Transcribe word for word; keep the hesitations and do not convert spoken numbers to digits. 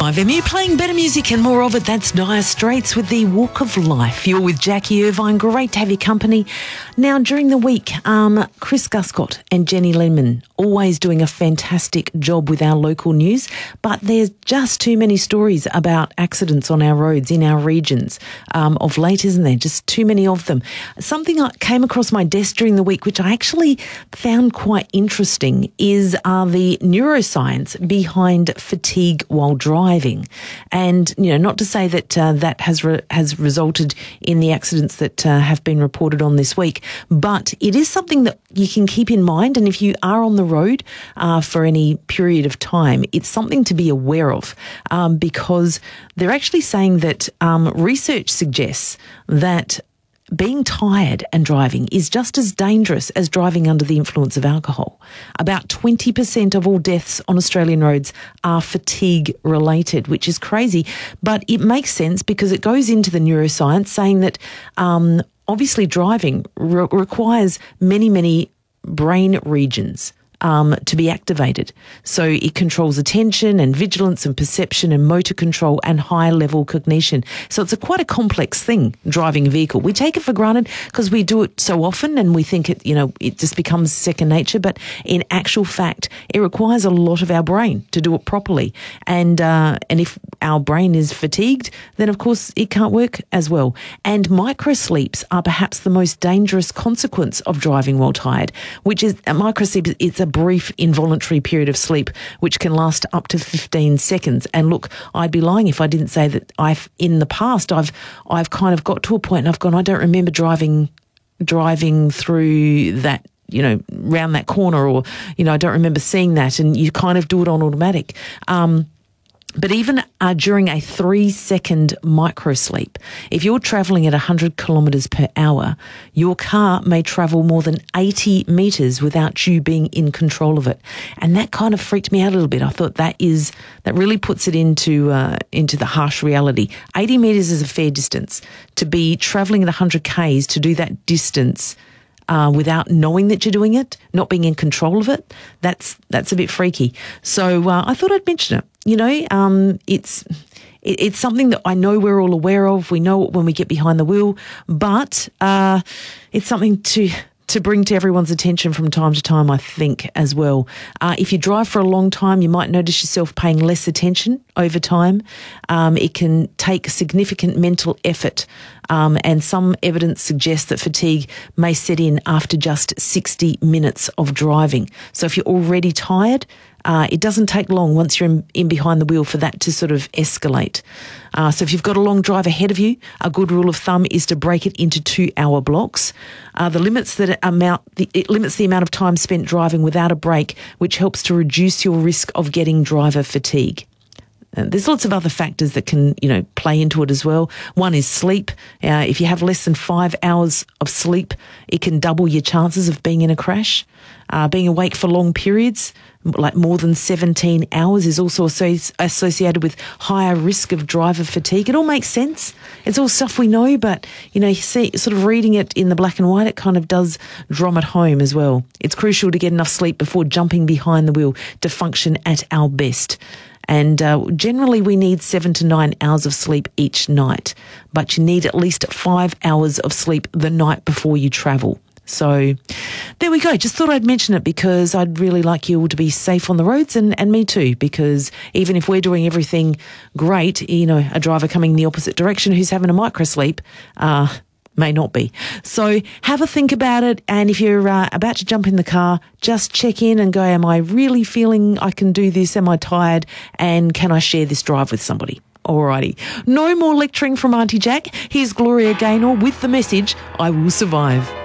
five M U, playing better music and more of it. That's Dire Straits with the Walk of Life. You're with Jackie Irvine. Great to have your company. Now, during the week, um, Chris Guscott and Jenny Lemon always doing a fantastic job with our local news, but there's just too many stories about accidents on our roads in our regions um, of late, isn't there? Just too many of them. Something I came across my desk during the week, which I actually found quite interesting, is uh, the neuroscience behind fatigue while driving. And, you know, not to say that uh, that has re- has resulted in the accidents that uh, have been reported on this week, but it is something that you can keep in mind. And if you are on the road uh, for any period of time, it's something to be aware of um, because they're actually saying that um, research suggests that being tired and driving is just as dangerous as driving under the influence of alcohol. About twenty percent of all deaths on Australian roads are fatigue related, which is crazy, but it makes sense because it goes into the neuroscience saying that um, obviously driving re- requires many, many brain regions Um, to be activated. So it controls attention and vigilance and perception and motor control and high-level cognition. So it's a quite a complex thing, driving a vehicle. We take it for granted because we do it so often and we think it, you know, it just becomes second nature. But in actual fact, it requires a lot of our brain to do it properly. And uh, and if our brain is fatigued, then of course it can't work as well. And microsleeps are perhaps the most dangerous consequence of driving while tired, which is a microsleep. It's a brief involuntary period of sleep which can last up to fifteen seconds. And look, I'd be lying if I didn't say that I've in the past I've I've kind of got to a point and I've gone, I don't remember driving driving through that, you know, round that corner, or, you know, I don't remember seeing that, and you kind of do it on automatic. Um But even uh, during a three-second microsleep, if you're travelling at one hundred kilometres per hour, your car may travel more than eighty metres without you being in control of it. And that kind of freaked me out a little bit. I thought that is that really puts it into uh, into the harsh reality. eighty metres is a fair distance. To be travelling at one hundred kays, to do that distance Uh, without knowing that you're doing it, not being in control of it, that's that's a bit freaky. So uh, I thought I'd mention it. You know, um, it's it, it's something that I know we're all aware of. We know it when we get behind the wheel, but uh, it's something to to bring to everyone's attention from time to time, I think, as well. Uh, if you drive for a long time, you might notice yourself paying less attention over time. Um, it can take significant mental effort, um, and some evidence suggests that fatigue may set in after just sixty minutes of driving. So if you're already tired, Uh, it doesn't take long once you're in, in behind the wheel for that to sort of escalate. Uh, so if you've got a long drive ahead of you, a good rule of thumb is to break it into two-hour blocks. Uh, the limits that amount, the, it limits the amount of time spent driving without a break, which helps to reduce your risk of getting driver fatigue. And there's lots of other factors that can, you know, play into it as well. One is sleep. Uh, if you have less than five hours of sleep, it can double your chances of being in a crash. Uh, being awake for long periods, like more than seventeen hours, is also asso- associated with higher risk of driver fatigue. It all makes sense. It's all stuff we know, but, you know, you see, sort of reading it in the black and white, it kind of does drum it home as well. It's crucial to get enough sleep before jumping behind the wheel to function at our best. And uh, generally we need seven to nine hours of sleep each night, but you need at least five hours of sleep the night before you travel. So there we go. Just thought I'd mention it because I'd really like you all to be safe on the roads, and, and me too, because even if we're doing everything great, you know, a driver coming in the opposite direction who's having a microsleep uh, may not be. So have a think about it, and if you're uh, about to jump in the car, just check in and go, am I really feeling I can do this? Am I tired? And can I share this drive with somebody? Alrighty. No more lecturing from Auntie Jack. Here's Gloria Gaynor with the message, I will survive.